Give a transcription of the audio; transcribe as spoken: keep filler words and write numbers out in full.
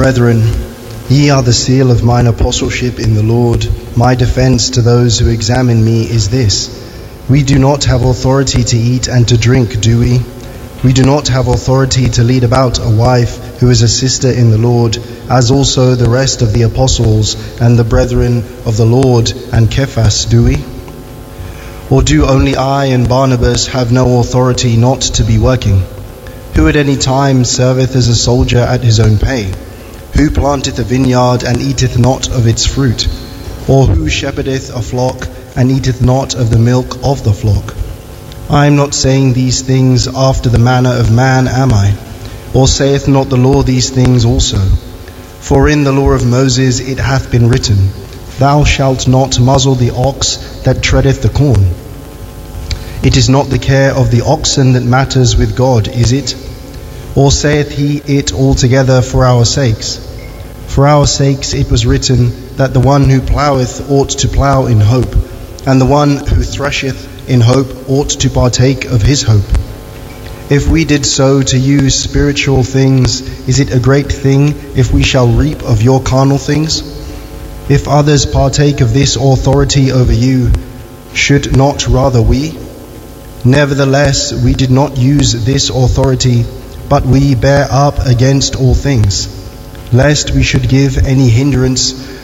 Brethren, ye are the seal of mine apostleship in the Lord. My defense to those who examine me is this: we do not have authority to eat and to drink, do we? We do not have authority to lead about a wife who is a sister in the Lord, as also the rest of the apostles and the brethren of the Lord and Cephas, do we? Or do only I and Barnabas have no authority not to be working? Who at any time serveth as a soldier at his own pay? Who planteth a vineyard and eateth not of its fruit? Or who shepherdeth a flock and eateth not of the milk of the flock? I am not saying these things after the manner of man, am I? Or saith not the law these things also? For in the law of Moses it hath been written, Thou shalt not muzzle the ox that treadeth the corn. It is not the care of the oxen that matters with God, is it? Or saith he it altogether for our sakes? For our sakes it was written that the one who plougheth ought to plough in hope, and the one who thresheth in hope ought to partake of his hope. If we did so to you spiritual things, is it a great thing if we shall reap of your carnal things? If others partake of this authority over you, should not rather we? Nevertheless, we did not use this authority, but we bear up against all things, lest we should give any hindrance